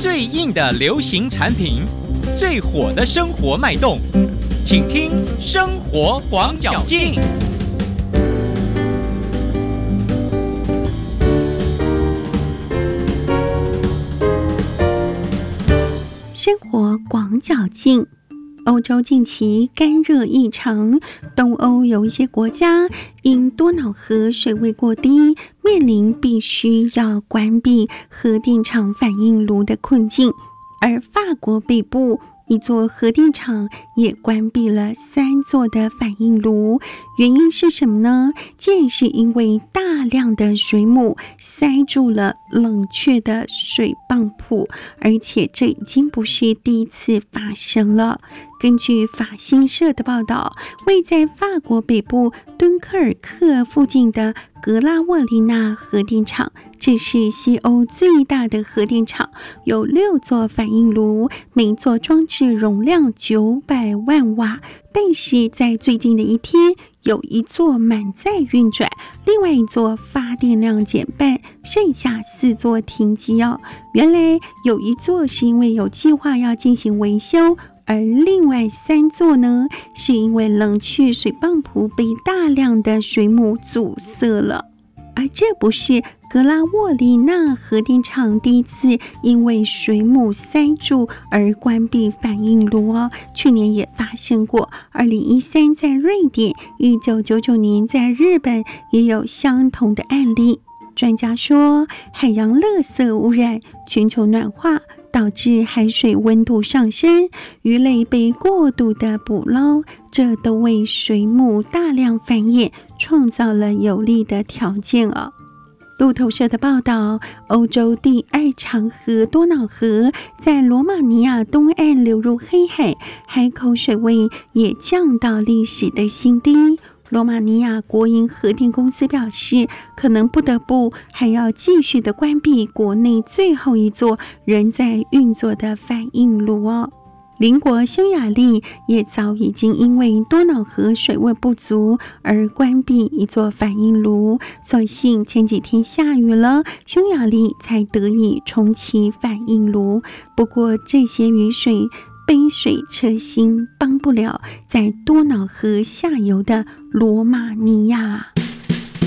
最硬的流行产品，最火的生活脉动，请听生活广角镜。 生活广角镜。欧洲近期干热异常，东欧有一些国家因多瑙河水位过低，面临必须要关闭核电厂反应炉的困境，而法国北部一座核电厂也关闭了3座的反应炉，原因是什么呢？竟然是因为大量的水母塞住了冷却的水泵浦，而且这已经不是第一次发生了。根据法新社的报道，位在法国北部敦刻尔克附近的格拉沃利纳核电厂，这是西欧最大的核电厂，有6座反应炉，每座装置容量900万瓦。但是在最近的一天，有一座满载运转，另外一座发电量减半，剩下4座停机哦。原来有一座是因为有计划要进行维修，而另外3座呢，是因为冷却水泵浦被大量的水母阻塞了。而这不是格拉沃利纳核电厂第一次因为水母塞住而关闭反应炉哦，去年也发生过，2013在瑞典，1999年在日本也有相同的案例。专家说，海洋垃圾污染、全球暖化导致海水温度上升，鱼类被过度的捕捞，这都为水母大量繁衍创造了有利的条件哦。路透社的报道，欧洲第2长河多瑙河在罗马尼亚东岸流入黑海，海口水位也降到历史的新低。罗马尼亚国营核电公司表示，可能不得不还要继续的关闭国内最后一座仍在运作的反应炉哦。邻国匈牙利也早已经因为多瑙河水位不足而关闭一座反应炉，所幸前几天下雨了，匈牙利才得以重启反应炉。不过这些雨水杯水车薪，帮不了在多瑙河下游的罗马尼亚。